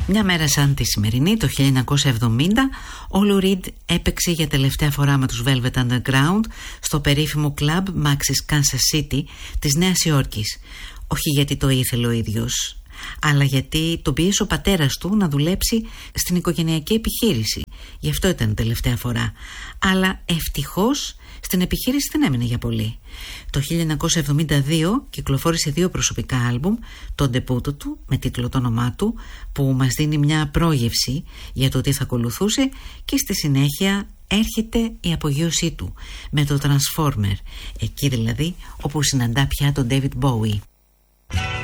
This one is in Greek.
Μια μέρα σαν τη σημερινή, το 1970, ο Lou Reed έπαιξε για τελευταία φορά με τους Velvet Underground στο περίφημο κλαμπ Max's Kansas City της Νέας Υόρκης. Όχι γιατί το ήθελε ο ίδιος, αλλά γιατί τον πίεσε ο πατέρας του να δουλέψει στην οικογενειακή επιχείρηση. Γι' αυτό ήταν τελευταία φορά. Αλλά ευτυχώς στην επιχείρηση δεν έμεινε για πολύ. Το 1972 κυκλοφόρησε 2 προσωπικά άλμπουμ, το ντεπούτο του με τίτλο το όνομά του, που μας δίνει μια πρόγευση για το τι θα ακολουθούσε, και στη συνέχεια έρχεται η απογείωσή του με το Transformer, εκεί δηλαδή όπου συναντά πια τον David Bowie.